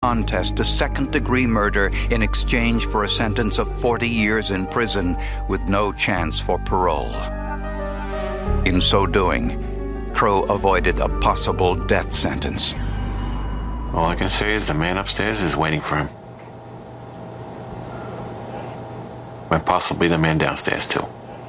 contest to second-degree murder in exchange for a sentence of 40 years in prison with no chance for parole. In so doing, Crowe avoided a possible death sentence. All I can say is the man upstairs is waiting for him. And possibly the man downstairs, too.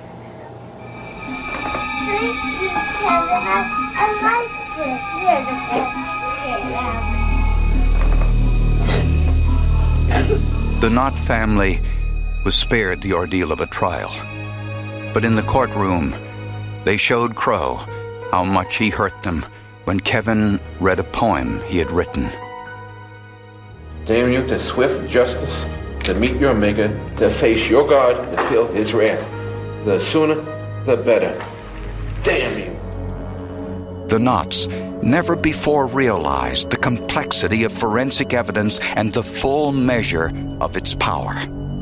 The Knott family was spared the ordeal of a trial. But in the courtroom, they showed Crowe how much he hurt them when Kevin read a poem he had written. Damn you to swift justice, to meet your maker, to face your God, and feel his wrath. The sooner, the better. Damn you. The Knotts never before realized the complexity of forensic evidence and the full measure of its power.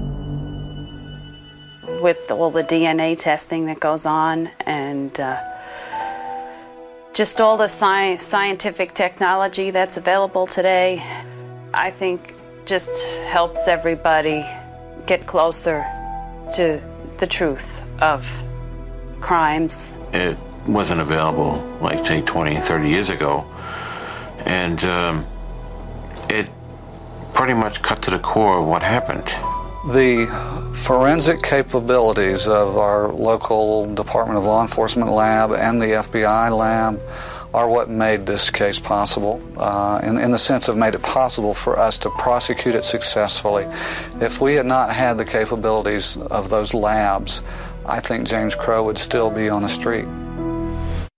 With all the DNA testing that goes on and just all the scientific technology that's available today, I think just helps everybody get closer to the truth of crimes. It wasn't available, like, say, 20, 30 years ago. And it pretty much cut to the core of what happened. The forensic capabilities of our local Department of Law Enforcement lab and the FBI lab are what made this case possible, in the sense of made it possible for us to prosecute it successfully. If we had not had the capabilities of those labs, I think James Crowe would still be on the street.